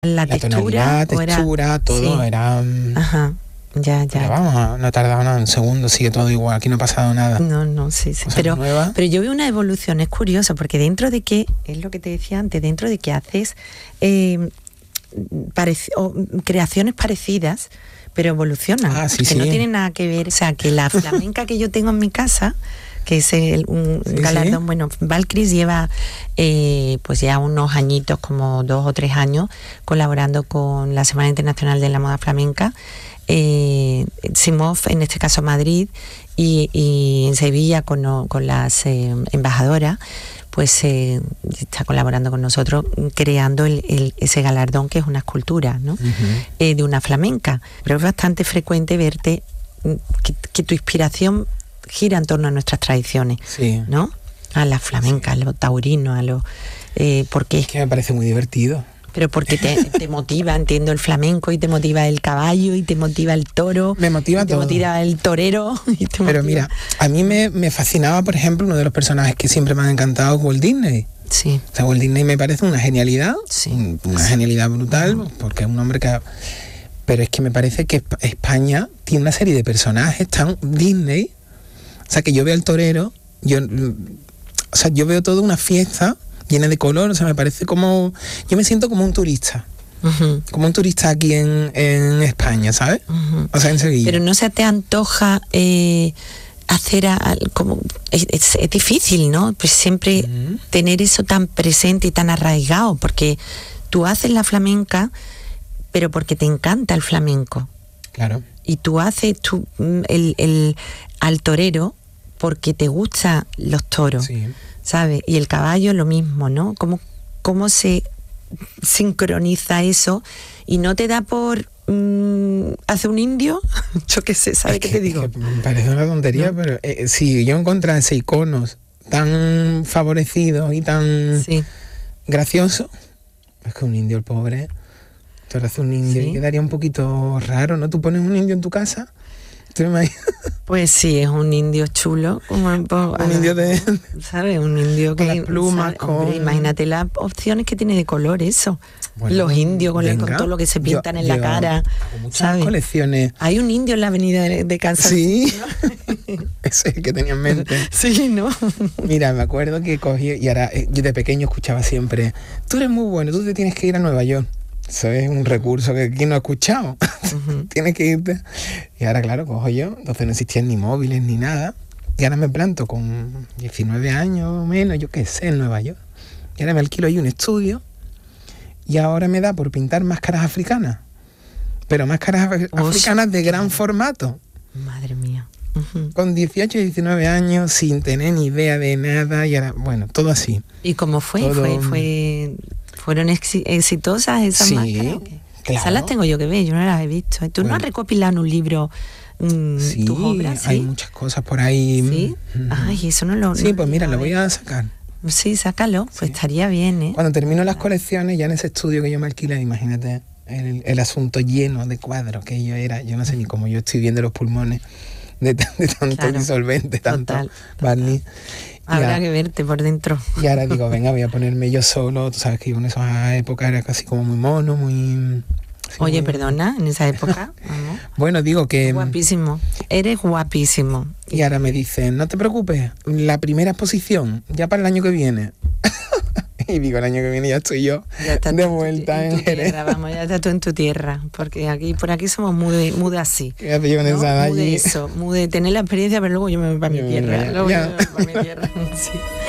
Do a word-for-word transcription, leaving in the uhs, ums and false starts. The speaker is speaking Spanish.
La, la textura, textura, era... todo sí. era... Ajá, ya, ya. Pero vamos, no ha tardado nada, un segundo, sigue todo igual, aquí no ha pasado nada. No, no, sí, sí. Pero, pero yo veo una evolución, es curioso, porque dentro de que, es lo que te decía antes, dentro de que haces eh, parec- o, creaciones parecidas, pero evolucionan, ah, sí, que sí. no tienen nada que ver, o sea, que la flamenca que yo tengo en mi casa, que es el, un sí, galardón, sí. Bueno, Valkyries lleva eh, pues ya unos añitos, como dos o tres años, colaborando con la Semana Internacional de la Moda Flamenca, eh, Simov, en este caso Madrid, y, y en Sevilla con, con las eh, embajadoras, pues eh, está colaborando con nosotros creando el, el, ese galardón, que es una escultura, ¿no? Uh-huh. eh, de una flamenca. Pero es bastante frecuente verte que, que tu inspiración gira en torno a nuestras tradiciones, sí. ¿no? A las flamencas, sí. A los taurinos, a los... Eh, porque es que me parece muy divertido. Pero porque te, te motiva, entiendo, el flamenco, y te motiva el caballo, y te motiva el toro. Me motiva y te todo. motiva el torero. Y te Pero motiva... mira, a mí me, me fascinaba, por ejemplo, uno de los personajes que siempre me han encantado, Walt Disney. Sí. O sea, Walt Disney me parece una genialidad, sí. una sí. genialidad brutal, uh-huh. porque es un hombre que... Pero es que me parece que España tiene una serie de personajes tan Disney... O sea, que yo veo al torero, yo, o sea, yo veo toda una fiesta llena de color, o sea, me parece como... Yo me siento como un turista, uh-huh. como un turista aquí en, en España, ¿sabes? Uh-huh. O sea, en Sevilla. Pero no se te antoja eh, hacer a, a, como... Es, es, es difícil, ¿no? Pues siempre uh-huh. tener eso tan presente y tan arraigado, porque tú haces la flamenca, pero porque te encanta el flamenco. Claro. Y tú haces tú, el, el, al torero porque te gustan los toros, sí. ¿sabes? Y el caballo lo mismo, ¿no? ¿Cómo, cómo se sincroniza eso y no te da por mmm, hacer un indio? Yo qué sé, ¿sabes qué te digo? Es que me parece una tontería, ¿no? Pero eh, si yo encontrase iconos tan favorecidos y tan sí. graciosos, es que un indio, el pobre, tú haces un indio, ¿sí? Y quedaría un poquito raro, ¿no? Tú pones un indio en tu casa... Pues sí, es un indio chulo, como un, un indio de, ¿sabes? Un indio con que las plumas, con... Hombre, imagínate las opciones que tiene de color eso. Bueno, los indios con, venga, con todo lo que se pintan yo, en la yo, cara, muchas ¿sabes? Colecciones. Hay un indio en la avenida de, de Kansas. Sí, ¿no? Ese es el que tenía en mente. Sí, ¿no? Mira, me acuerdo que cogí, y ahora yo de pequeño escuchaba siempre, tú eres muy bueno, tú te tienes que ir a Nueva York. Eso es un recurso que aquí no he escuchado. Uh-huh. Tienes que irte. Y ahora, claro, cojo yo. Entonces no existían ni móviles ni nada. Y ahora me planto con diecinueve años o menos, yo qué sé, en Nueva York. Y ahora me alquilo ahí un estudio. Y ahora me da por pintar máscaras africanas. Pero máscaras af- africanas de gran formato. Madre mía. Uh-huh. Con dieciocho y diecinueve años, sin tener ni idea de nada. Y ahora, bueno, todo así. ¿Y cómo fue? Todo... Fue... fue... ¿Fueron ex- exitosas esas sí, máscaras? Claro. Esas las tengo yo que ver, yo no las he visto. ¿Tú bueno. no has recopilado en un libro mmm, sí, tus obras? ¿Sí? Hay muchas cosas por ahí. ¿Sí? Mm. Ay, eso no lo... Sí, no pues mira, lo ver. voy a sacar. Sí, sácalo, pues sí. Estaría bien, ¿eh? Cuando termino las colecciones, ya en ese estudio que yo me alquilé, imagínate, el, el asunto lleno de cuadros que yo era, yo no sé ni cómo yo estoy viendo los pulmones de, de tanto claro. disolvente, tanto total, barniz. Habrá que verte por dentro. Y ahora digo, venga, voy a ponerme yo solo. Tú sabes que yo en esa época era casi como muy mono, muy... Oye, muy... perdona, en esa época. Bueno, digo que... Guapísimo, eres guapísimo. Y ahora me dicen, no te preocupes, la primera exposición, ya para el año que viene. Y digo, el año que viene ya estoy yo ya está de tu, vuelta en, en tu tierra, vamos, ya estás tú en tu tierra, porque aquí por aquí somos muy, muy así. Quédate yo en ¿no? esa Muy de allí. eso, muy de tener la experiencia, pero luego yo me voy para mi yo tierra. Ya, luego ya. yo me voy para mi tierra. Sí.